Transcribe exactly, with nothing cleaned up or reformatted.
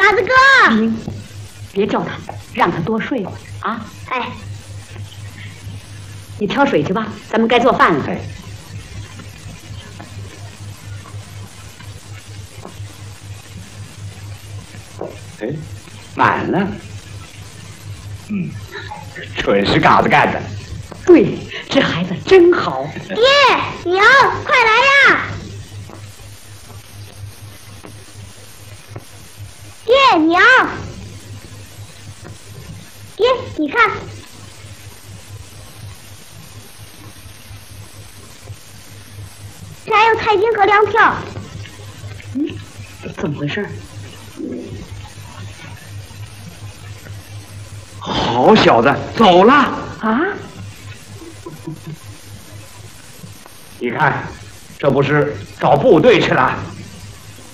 嘎子哥， 明，别叫他，让他多睡会儿啊。 哎， 你挑水去吧，咱们该做饭了。 哎，哎，满了。嗯，准是嘎子干的。 对，这孩子真好。 爹娘，快来呀！爹娘，爹，你看，这还有菜金和粮票。 嗯，怎么回事？ 好小子，走了啊！ 你看，这不是找部队去了？